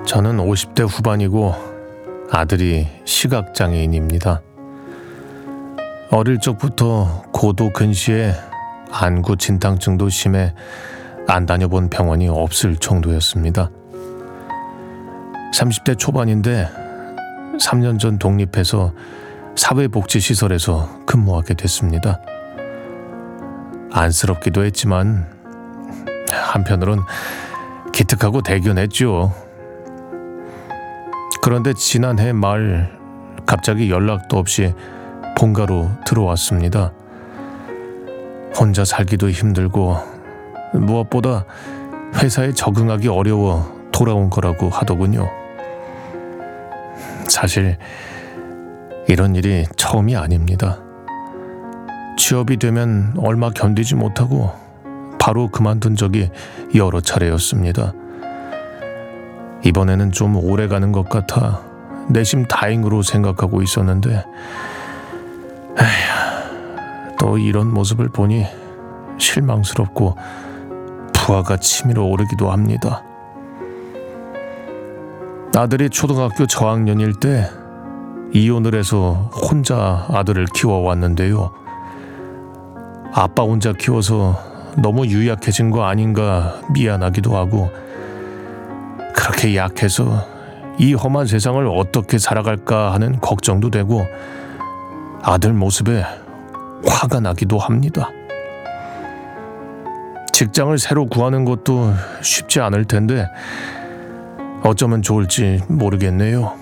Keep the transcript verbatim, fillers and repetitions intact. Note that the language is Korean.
저는 오십 대 후반이고 아들이 시각장애인입니다. 어릴 적부터 고도 근시에 안구 진탕증도 심해 안 다녀본 병원이 없을 정도였습니다. 삼십 대 초반인데 삼 년 전 독립해서 사회복지시설에서 근무하게 됐습니다. 안쓰럽기도 했지만 한편으론 기특하고 대견했죠. 그런데 지난해 말 갑자기 연락도 없이 본가로 들어왔습니다. 혼자 살기도 힘들고 무엇보다 회사에 적응하기 어려워 돌아온 거라고 하더군요. 사실 이런 일이 처음이 아닙니다. 취업이 되면 얼마 견디지 못하고 바로 그만둔 적이 여러 차례였습니다. 이번에는 좀 오래 가는 것 같아 내심 다행으로 생각하고 있었는데 에휴, 또 이런 모습을 보니 실망스럽고 부하가 치밀어 오르기도 합니다. 아들이 초등학교 저학년일 때 이혼을 해서 혼자 아들을 키워왔는데요. 아빠 혼자 키워서 너무 유약해진 거 아닌가 미안하기도 하고 그렇게 약해서 이 험한 세상을 어떻게 살아갈까 하는 걱정도 되고 아들 모습에 화가 나기도 합니다. 직장을 새로 구하는 것도 쉽지 않을 텐데 어쩌면 좋을지 모르겠네요.